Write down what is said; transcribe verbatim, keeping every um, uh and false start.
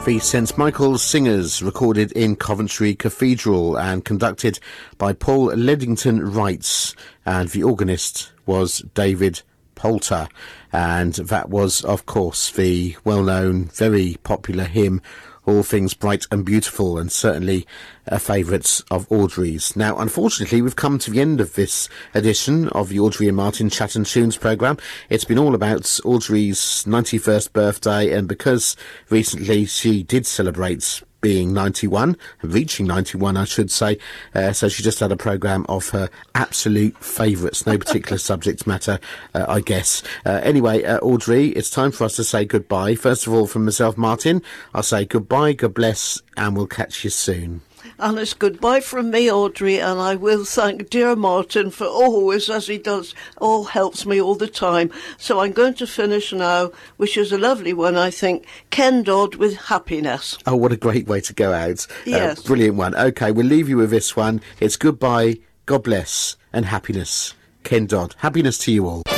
The Saint Michael's Singers, recorded in Coventry Cathedral and conducted by Paul Leddington Wrights, and the organist was David Poulter, and that was, of course, the well-known, very popular hymn All Things Bright and Beautiful, and certainly a favourite of Audrey's. Now, unfortunately, we've come to the end of this edition of the Audrey and Martin Chat and Tunes programme. It's been all about Audrey's ninety-first birthday, and because recently she did celebrate being ninety-one, reaching ninety-one, I should say, uh, so she just had a programme of her absolute favourites, no particular subject matter, uh, I guess. Uh, anyway, uh, Audrey, it's time for us to say goodbye. First of all, from myself, Martin, I'll say goodbye, God bless, and we'll catch you soon. And it's goodbye from me, Audrey, and I will thank dear Martin for always, as he does, all helps me all the time. So I'm going to finish now, which is a lovely one, I think, Ken Dodd with Happiness. Oh, what a great way to go out. Yes. Uh, brilliant one. OK, we'll leave you with this one. It's goodbye, God bless, and happiness. Ken Dodd. Happiness to you all.